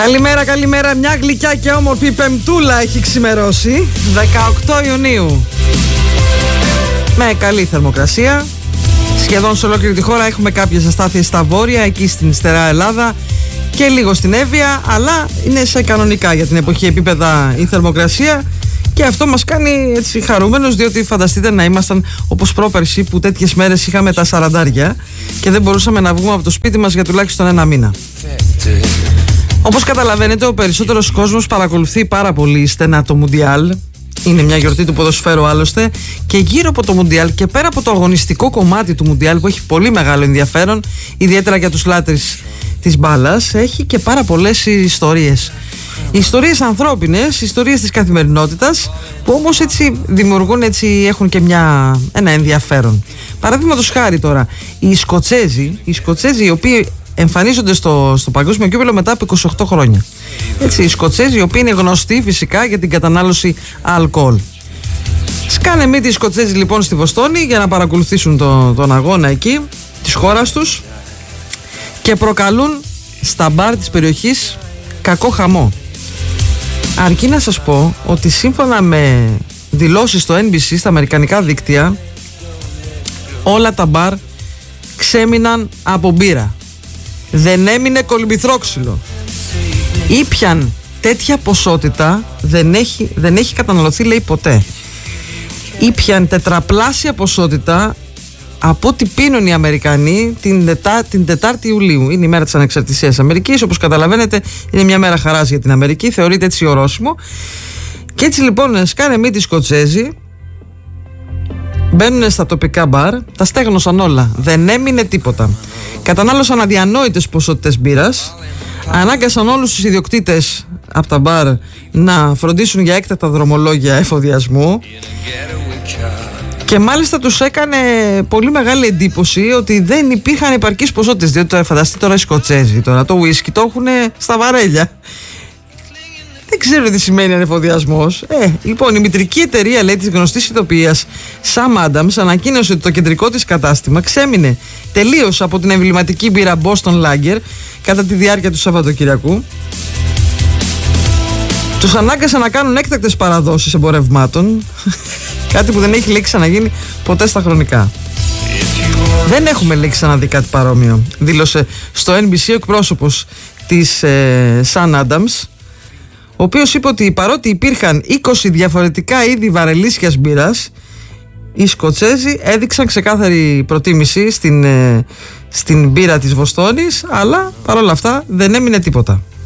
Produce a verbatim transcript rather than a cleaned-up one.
Καλημέρα, καλημέρα. Μια γλυκιά και όμορφη πεμπτούλα έχει ξημερώσει, δεκαοκτώ Ιουνίου. Με καλή θερμοκρασία. Σχεδόν σε ολόκληρη τη χώρα έχουμε κάποιες αστάθειες στα βόρεια, εκεί στην στερεά Ελλάδα και λίγο στην Εύβοια, αλλά είναι σε κανονικά για την εποχή επίπεδα η θερμοκρασία. Και αυτό μας κάνει έτσι χαρούμενος, διότι φανταστείτε να ήμασταν όπως πρόπερση που τέτοιες μέρες είχαμε τα σαραντάρια και δεν μπορούσαμε να βγούμε από το σπίτι μας για τουλάχιστον ένα μήνα. Όπως καταλαβαίνετε, ο περισσότερος κόσμος παρακολουθεί πάρα πολύ στενά το Μουντιάλ. Είναι μια γιορτή του ποδοσφαίρου άλλωστε. Και γύρω από το Μουντιάλ και πέρα από το αγωνιστικό κομμάτι του Μουντιάλ, που έχει πολύ μεγάλο ενδιαφέρον, ιδιαίτερα για τους λάτρεις της μπάλας, έχει και πάρα πολλές ιστορίες. Ιστορίες ανθρώπινες, ιστορίες της καθημερινότητας, που όμως έτσι δημιουργούν, έτσι έχουν και μια, ένα ενδιαφέρον. Παραδείγματος χάρη τώρα, οι Σκοτσέζοι, οι Σκοτσέζοι οι οποίοι εμφανίζονται στο, στο παγκόσμιο κύπελλο μετά από είκοσι οκτώ χρόνια. Έτσι, οι Σκοτσέζοι οι οποίοι είναι γνωστοί φυσικά για την κατανάλωση αλκοόλ. Σκάνε μύτη οι Σκοτσέζοι λοιπόν στη Βοστόνη για να παρακολουθήσουν το, τον αγώνα εκεί της χώρας τους και προκαλούν στα μπαρ της περιοχής κακό χαμό. Αρκεί να σας πω ότι σύμφωνα με δηλώσεις στο Εν Μπι Σι, στα αμερικανικά δίκτυα, όλα τα μπαρ ξέμειναν από μπύρα. Δεν έμεινε κολυμπηθρόξυλο. Ήπιαν τέτοια ποσότητα, δεν έχει, δεν έχει καταναλωθεί, λέει, ποτέ. Ήπιαν τετραπλάσια ποσότητα από ό,τι πίνουν οι Αμερικανοί την, τετά, την τετάρτη Ιουλίου. Είναι η μέρα της ανεξαρτησίας Αμερικής. Όπως καταλαβαίνετε, είναι μια μέρα χαράς για την Αμερική. Θεωρείται έτσι ορόσημο. Και έτσι λοιπόν σκάνε μύτη Σκοτσέζοι, μπαίνουν στα τοπικά μπαρ, τα στέγνωσαν όλα. Δεν έμεινε τίποτα. Κατανάλωσαν αδιανόητες ποσότητες μπύρας. Ανάγκασαν όλους τους ιδιοκτήτες από τα μπαρ να φροντίσουν για έκτακτα δρομολόγια εφοδιασμού. Και μάλιστα τους έκανε πολύ μεγάλη εντύπωση ότι δεν υπήρχαν επαρκείς ποσότητες. Διότι το φανταστείτε τώρα οι Σκοτσέζοι, τώρα το ουίσκι το έχουν στα βαρέλια. Δεν ξέρω τι σημαίνει ανεφοδιασμός. Ε, λοιπόν, η μητρική εταιρεία, λέει, της γνωστής ηθοποιίας Sam Adams ανακοίνωσε ότι το κεντρικό της κατάστημα ξέμεινε τελείως από την εμβληματική μπύρα Boston Lager κατά τη διάρκεια του Σαββατοκυριακού. Τους ανάγκασαν να κάνουν έκτακτες παραδόσεις εμπορευμάτων. Κάτι που δεν έχει λέει ξαναγίνει ποτέ στα χρονικά. Δεν έχουμε λέει ξαναδεί κάτι παρόμοιο, δήλωσε στο Εν Μπι Σι ο εκπρόσωπος της ε, Sam Adams, ο οποίος είπε ότι παρότι υπήρχαν είκοσι διαφορετικά είδη βαρελίσιας μπύρας, οι Σκοτσέζοι έδειξαν ξεκάθαρη προτίμηση στην, ε, στην μπύρα της Βοστόνης, αλλά παρόλα αυτά δεν έμεινε τίποτα.